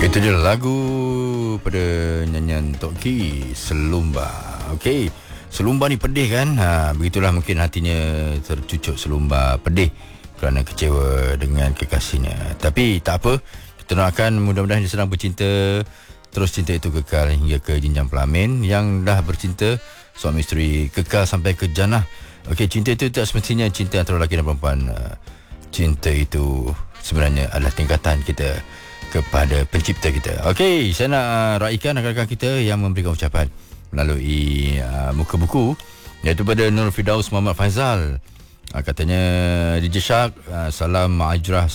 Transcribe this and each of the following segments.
Itu dia lagu pada nyanyian Tok Ki, Selumba. Okey, Selumba ni pedih kan? Begitulah mungkin hatinya tercucuk Selumba, pedih kerana kecewa dengan kekasihnya. Tapi tak apa, kita doakan mudah-mudahan dia sedang bercinta, terus cinta itu kekal hingga ke jenjang pelamin. Yang dah bercinta, suami isteri, kekal sampai ke jannah. Okey, cinta itu tak semestinya cinta antara lelaki dan perempuan. Cinta itu sebenarnya adalah tingkatan kita kepada pencipta kita. Okey, saya nak raikan rakan-rakan kita yang memberikan ucapan melalui muka buku, iaitu pada Nur Firdaus Muhammad Faizal. Katanya DJ Shark, salam Ma'ajrah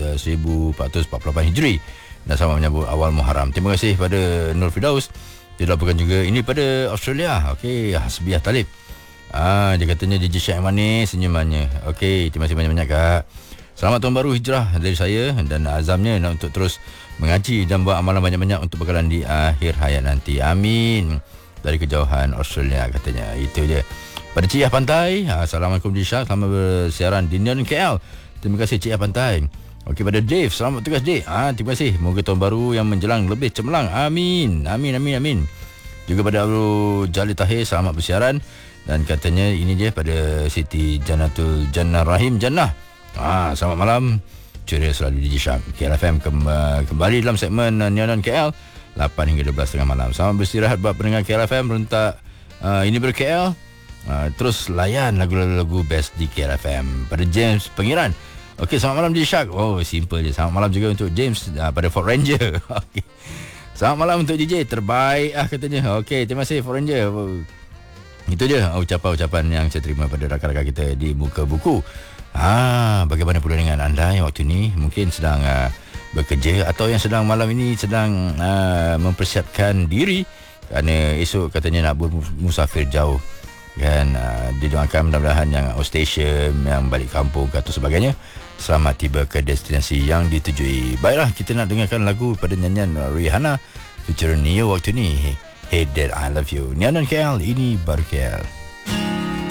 1448 Hijri dan selamat menyambut awal Muharram. Terima kasih pada Nur Firdaus. Dia laporkan juga ini pada Australia. Okey, Hasbiah Talib. Dia katanya DJ Shark yang manis senyumannya. Okey, terima kasih banyak-banyak Kak. Selamat Tahun Baru Hijrah dari saya dan azamnya nak untuk terus mengaji dan buat amalan banyak-banyak untuk bekalan di akhir hayat nanti. Amin. Dari kejauhan Australia katanya. Itu je. Pada Cik Pantai, Assalamualaikum Disha, selamat bersiaran di Neon KL. Terima kasih Cik Pantai. Okey, pada Dave, selamat tugas Dave. Terima kasih. Moga tahun baru yang menjelang lebih cemerlang. Amin. Amin, amin, amin. Juga pada Abdul Jalil Tahir, selamat bersiaran. Dan katanya ini dia pada Siti Jannatul Jannah Rahim Jannah. Selamat malam. Ceria selalu DJ Shark. KLFM kembali dalam segmen Neon KL 8 hingga 12 tengah malam. Selamat beristirahat buat pendengar KLFM rentak ini ber-KL. Terus layan lagu-lagu best di KLFM. Pada James Pengiran. Okey, selamat malam DJ Shark. Oh, simple je. Selamat malam juga untuk James pada Ford Ranger. Okey. Selamat malam untuk DJ terbaik katanya. Okey, terima kasih Ford Ranger. Itu je ucapan-ucapan yang saya terima pada rakan-rakan kita di muka buku. Bagaimana pula dengan anda yang waktu ni mungkin sedang bekerja atau yang sedang malam ini sedang mempersiapkan diri kerana esok katanya nak bermusafir jauh kan. Didoakan mudah-mudahan yang outstation, yang balik kampung atau sebagainya selamat tiba ke destinasi yang ditujui. Baiklah, kita nak dengarkan lagu pada nyanyian Rihanna featuring Neo waktu ni, Hey Dad I Love You. Neon KL, ini baru KL.